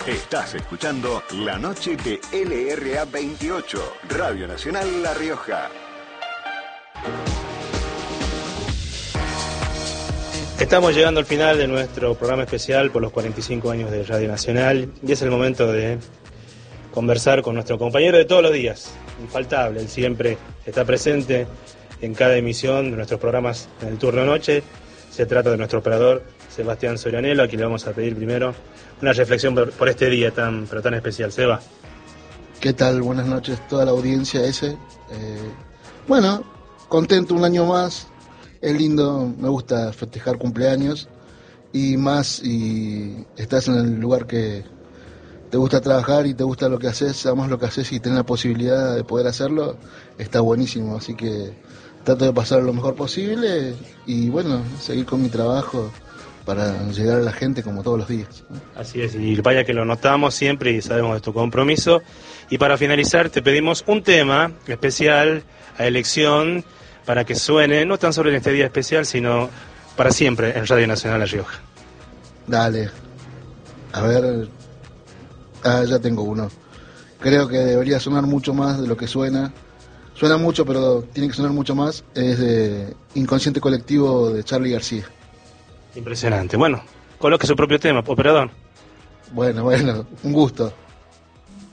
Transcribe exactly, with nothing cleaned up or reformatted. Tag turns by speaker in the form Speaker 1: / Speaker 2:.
Speaker 1: Estás escuchando La Noche de L R A veintiocho, Radio Nacional La Rioja.
Speaker 2: Estamos llegando al final de nuestro programa especial por los cuarenta y cinco años de Radio Nacional y es el momento de conversar con nuestro compañero de todos los días, infaltable, él siempre está presente en cada emisión de nuestros programas en el turno noche. Se trata de nuestro operador Sebastián Sorianelo, a quien le vamos a pedir primero una reflexión por, por este día tan pero tan especial. Seba.
Speaker 3: ¿Qué tal? Buenas noches a toda la audiencia ese. Eh, bueno, contento un año más. Es lindo, me gusta festejar cumpleaños y más y estás en el lugar que te gusta trabajar y te gusta lo que haces, amas lo que haces y tenés la posibilidad de poder hacerlo, está buenísimo. Así que trato de pasar lo mejor posible y bueno, seguir con mi trabajo para llegar a la gente como todos los días.
Speaker 2: Así es, y vaya que lo notamos siempre y sabemos de tu compromiso. Y para finalizar te pedimos un tema especial a elección para que suene, no tan solo en este día especial, sino para siempre en Radio Nacional La Rioja.
Speaker 3: Dale. A ver... Ah, ya tengo uno. Creo que debería sonar mucho más de lo que suena. Suena mucho, pero tiene que sonar mucho más. Es de Inconsciente Colectivo de Charly García.
Speaker 2: Impresionante. Bueno, coloque su propio tema, operador.
Speaker 3: Bueno, bueno, un gusto.